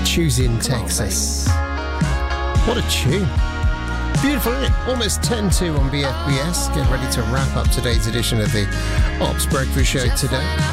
Choosing Texas. What a tune. Beautiful, isn't it? Almost 10 to on BFBS. Get ready to wrap up today's edition of the Ops Breakfast Show today.